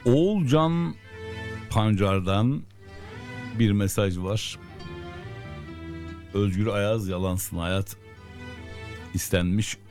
Oğulcan Pancar'dan bir mesaj var. Özgür Ayaz, yalansın hayat istenmiş.